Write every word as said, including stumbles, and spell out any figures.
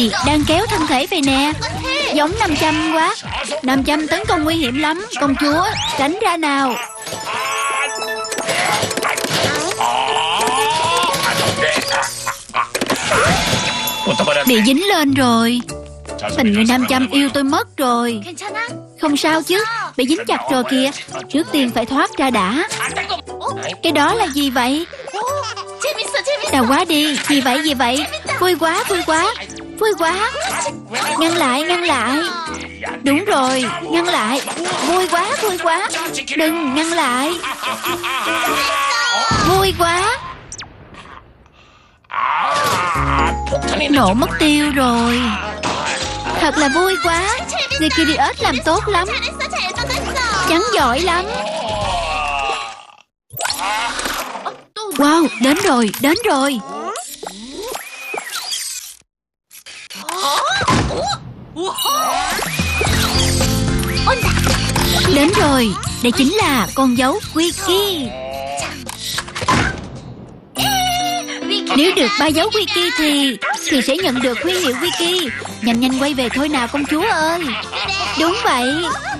gì đang kéo thân thể vậy nè? Giống nam châm quá. Nam châm tấn công nguy hiểm lắm. Công chúa, tránh ra nào. Bị dính lên rồi. Hình như nam châm yêu tôi mất rồi. Không sao chứ, bị dính chặt rồi kìa. Trước tiên phải thoát ra đã. Cái đó là gì vậy? Đau quá đi. Gì vậy, gì vậy? Vui quá, vui quá. Vui quá. Ngăn lại, ngăn lại. Đúng rồi, ngăn lại. Vui quá, vui quá. Đừng, ngăn lại. Vui quá. Nổ mất tiêu rồi. Thật là vui quá. Zikirios làm tốt lắm. Chắn giỏi lắm. Wow, đến rồi, đến rồi. Đến rồi, đây chính là con dấu Wiki. Nếu được ba dấu Wiki thì Thì sẽ nhận được huy hiệu Wiki. Nhanh nhanh quay về thôi nào công chúa ơi. Đúng vậy.